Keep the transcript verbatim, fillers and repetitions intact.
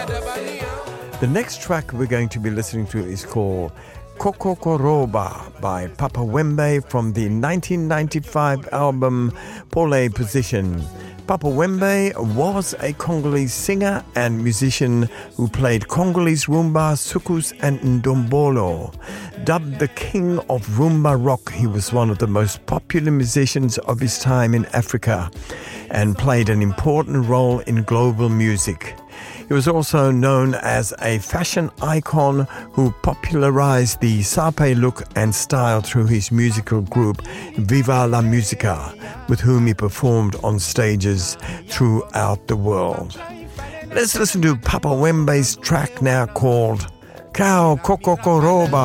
The next track we're going to be listening to is called Kokokoroba by Papa Wembe from the nineteen ninety-five album Pole Position. Papa Wembe was a Congolese singer and musician who played Congolese rumba, soukous and ndombolo. Dubbed the king of rumba rock, he was one of the most popular musicians of his time in Africa and played an important role in global music. He was also known as a fashion icon who popularized the Sape look and style through his musical group Viva la Musica, with whom he performed on stages throughout the world. Let's listen to Papa Wembe's track now called Kao Kokokoroba.